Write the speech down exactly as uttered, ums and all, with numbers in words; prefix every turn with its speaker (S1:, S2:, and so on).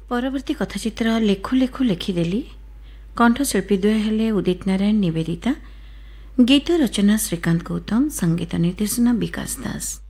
S1: परवर्ती कथाचित्र लेखु लेखु लिखिदेली। कंठशिल्पी द्वय हेले उदित नारायण निवेदिता। गीत रचना श्रीकांत गौतम। संगीत निर्देशना विकास दास।